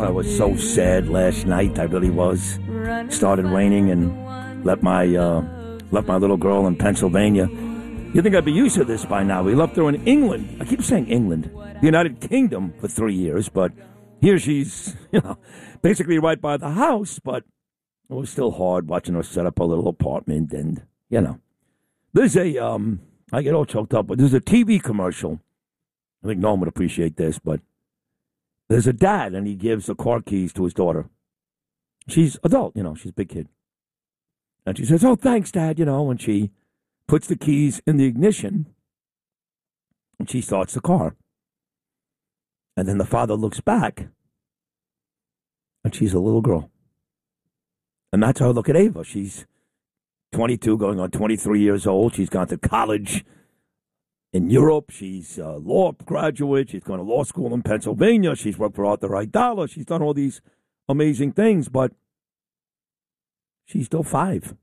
I was so sad last night. I really was. Started raining and left my little girl in Pennsylvania. You think I'd be used to this by now? We left her in England. I keep saying England, the United Kingdom, for 3 years. But here she's, basically right by the house. But it was still hard watching her set up a little apartment. And there's I get all choked up. But there's a TV commercial. I think no one would appreciate this, but there's a dad, and he gives the car keys to his daughter. She's adult, she's a big kid. And she says, "Oh, thanks, Dad," and she puts the keys in the ignition, and she starts the car. And then the father looks back, and she's a little girl. And that's how I look at Ava. She's 22, going on 23 years old. She's gone to college in Europe. She's a law graduate. She's gone to law school in Pennsylvania. She's worked for Arthur Aidala. She's done all these amazing things, but she's still 5.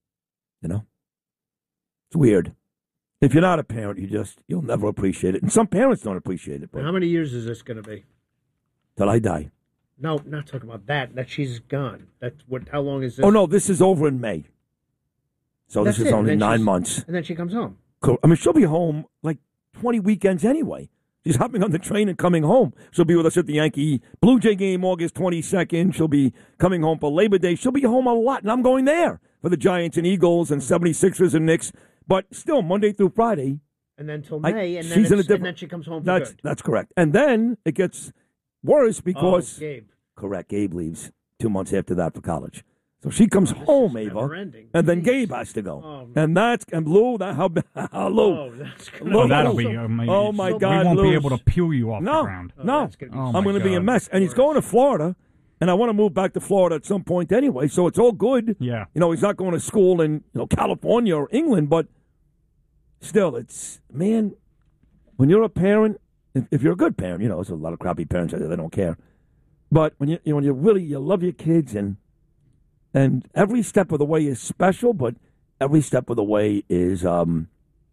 It's weird. If you're not a parent, you'll never appreciate it. And some parents don't appreciate it. But how many years is this going to be? Till I die. No, not talking about that. That she's gone. How long is this? Oh, no, this is over in May. So this is only 9 months. And then she comes home. I mean, she'll be home like 20 weekends anyway. She's hopping on the train and coming home. She'll be with us at the Yankee Blue Jay game August 22nd. She'll be coming home for Labor Day. She'll be home a lot, and I'm going there for the Giants and Eagles and 76ers and Knicks. But still, Monday through Friday. And then till May, and then she comes home for good. That's correct. And then it gets worse because... Gabe. Correct. Gabe leaves 2 months after that for college. So she comes home, Ava, and then Gabe has to go. And Lou, Lou. Lou, that'll be amazing. Oh, my God, we won't Lou. be able to peel you off the ground. No, I'm going to be a mess. And he's going to Florida, and I want to move back to Florida at some point anyway, so it's all good. Yeah. He's not going to school in California or England, but still, it's, man, when you're a parent, if you're a good parent, there's a lot of crappy parents out there that don't care. But when you love your kids and every step of the way is special, but every step of the way is, I don't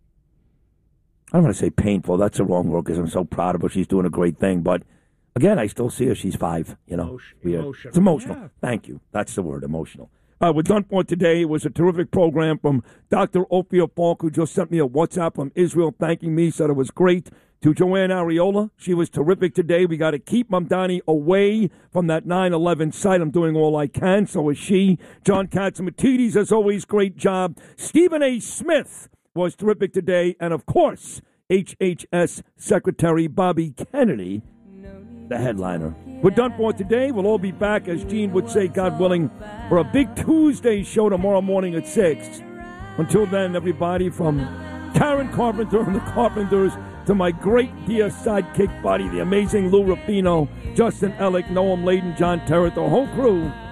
want to say painful. That's the wrong word because I'm so proud of her. She's doing a great thing. But, again, I still see her. She's 5, Emotional. It's emotional. Yeah. Thank you. That's the word, emotional. We're done for today. It was a terrific program from Dr. Ophir Falk, who just sent me a WhatsApp from Israel thanking me, said it was great. To Joanne Ariola, she was terrific today. We got to keep Mamdani away from that 9/11 site. I'm doing all I can, so is she. John Katsimatidis, as always, great job. Stephen A. Smith was terrific today. And, of course, HHS Secretary Bobby Kennedy, the headliner. We're done for today. We'll all be back, as Gene would say, God willing, for a big Tuesday show tomorrow morning at 6. Until then, everybody, from Karen Carpenter and the Carpenters to my great dear sidekick buddy, the amazing Lou Rufino, Justin Ellick, Noam Layden, John Terrett, the whole crew,